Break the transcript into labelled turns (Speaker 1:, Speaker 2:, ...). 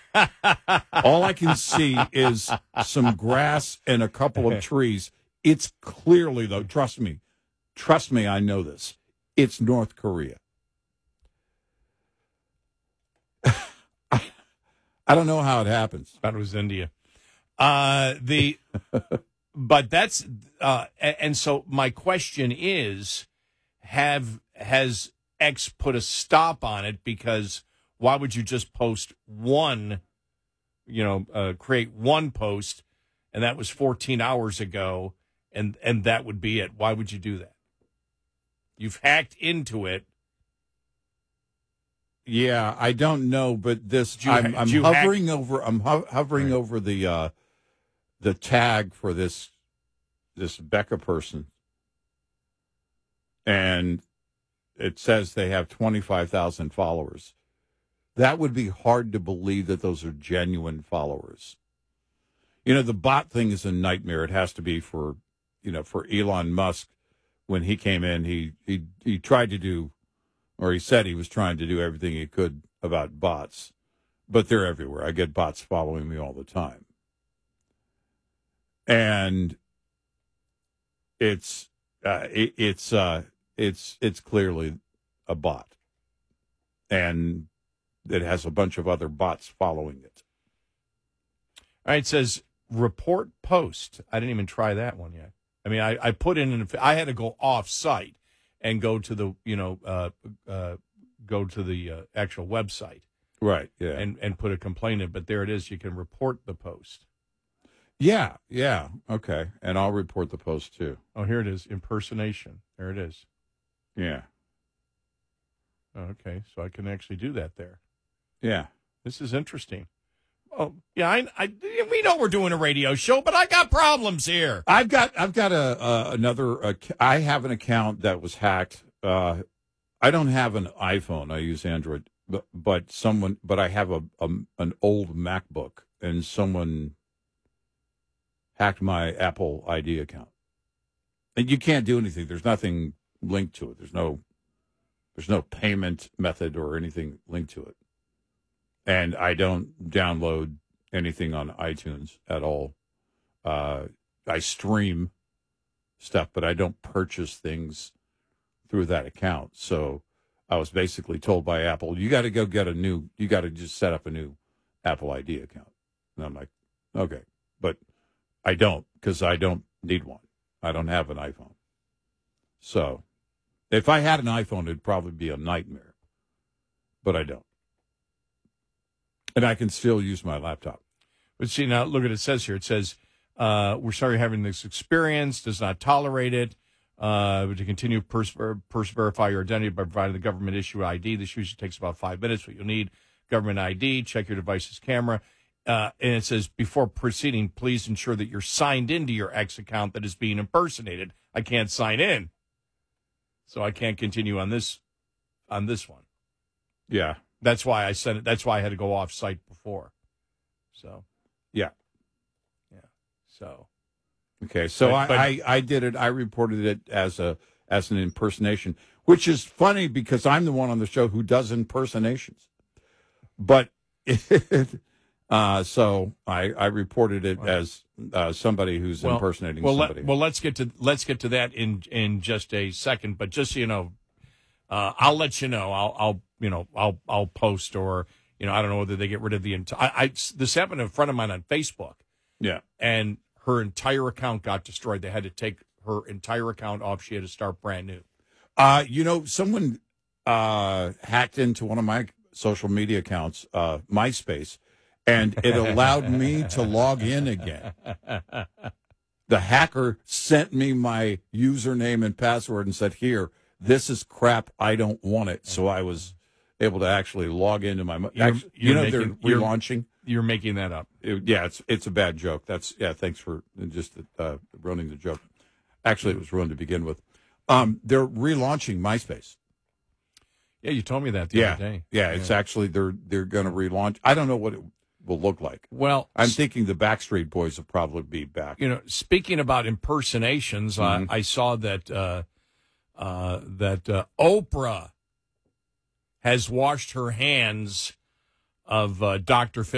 Speaker 1: All I can see is some grass and a couple of trees. It's clearly, though, trust me, I know this. It's North Korea. I don't know how it happens.
Speaker 2: Thought it was India. But that's and so my question is, has X put a stop on it? Because why would you just post one, create one post, and that was 14 hours ago, and that would be it? Why would you do that? You've hacked into it.
Speaker 1: Yeah, I don't know, but this I'm hovering over the tag for this Becca person, and it says they have 25,000 followers. That would be hard to believe that those are genuine followers. The bot thing is a nightmare. It has to be for Elon Musk. When he came in, he tried to do, or he said he was trying to do everything he could about bots, but they're everywhere. I get bots following me all the time. And it's clearly a bot, and it has a bunch of other bots following it.
Speaker 2: All right, it says report post. I didn't even try that one yet. I mean, I put in I had to go off site and go to the actual website,
Speaker 1: right? Yeah,
Speaker 2: and put a complaint in. But there it is. You can report the post.
Speaker 1: Yeah, okay, and I'll report the post too.
Speaker 2: Oh, here it is, impersonation. There it is.
Speaker 1: Yeah.
Speaker 2: Okay, so I can actually do that there.
Speaker 1: Yeah,
Speaker 2: this is interesting. Oh, yeah, we know we're doing a radio show, but I got problems here.
Speaker 1: I've got another. I have an account that was hacked. I don't have an iPhone. I use Android, but I have an old MacBook, and someone hacked my Apple ID account. And you can't do anything. There's nothing linked to it. There's no payment method or anything linked to it. And I don't download anything on iTunes at all. I stream stuff, but I don't purchase things through that account. So I was basically told by Apple, you got to you got to just set up a new Apple ID account. And I'm like, okay. But I don't, because I don't need one. I don't have an iPhone. So if I had an iPhone, it'd probably be a nightmare. But I don't. And I can still use my laptop.
Speaker 2: But see, now look at it says here. It says, we're sorry you're having this experience, does not tolerate it. To continue, verify your identity by providing the government issue ID. This usually takes about 5 minutes. What you'll need, government ID, check your device's camera. And it says, before proceeding, please ensure that you're signed into your X account that is being impersonated. I can't sign in, so I can't continue on this one.
Speaker 1: Yeah.
Speaker 2: That's why I sent it. That's why I had to go off site before. So,
Speaker 1: yeah.
Speaker 2: So,
Speaker 1: okay. So I did it. I reported it as an impersonation, which is funny because I'm the one on the show who does impersonations. But so I reported it as somebody who's impersonating somebody.
Speaker 2: Let's get to that in just a second. But just so you know, I'll let you know. I'll post, or I don't know whether they get rid of the entire. This happened to a friend of mine on Facebook.
Speaker 1: Yeah,
Speaker 2: and her entire account got destroyed. They had to take her entire account off. She had to start brand new.
Speaker 1: Someone hacked into one of my social media accounts, MySpace, and it allowed me to log in again. The hacker sent me my username and password and said, "Here, this is crap. I don't want it." So I was able to actually log into my. They're relaunching.
Speaker 2: You're making that up.
Speaker 1: It's a bad joke. Thanks for just ruining the joke. Actually, it was ruined to begin with. They're relaunching MySpace.
Speaker 2: Yeah, you told me that the other day.
Speaker 1: Yeah, it's actually they're going to relaunch. I don't know what it will look like.
Speaker 2: Well,
Speaker 1: I'm thinking the Backstreet Boys will probably be back.
Speaker 2: Speaking about impersonations, I saw that Oprah has washed her hands of Dr. Phil.